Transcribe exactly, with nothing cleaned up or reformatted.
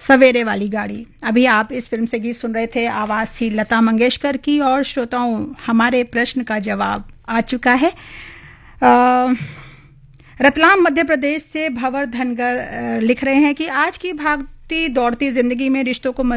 सवेरे वाली गाड़ी। अभी आप इस फिल्म से गीत सुन रहे थे, आवाज़ थी लता मंगेशकर की। और श्रोताओं, हमारे प्रश्न का जवाब आ चुका है। आ, रतलाम मध्य प्रदेश से भंवर धनगर लिख रहे हैं कि आज की भागती दौड़ती जिंदगी में रिश्तों को